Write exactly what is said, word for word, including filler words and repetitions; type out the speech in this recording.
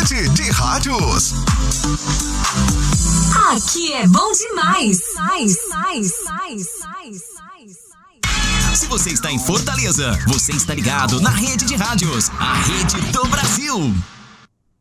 Rede de Rádios. Aqui é bom demais. Mais, mais, mais, mais. Se você está em Fortaleza, você está ligado na Rede de Rádios, a rede do Brasil.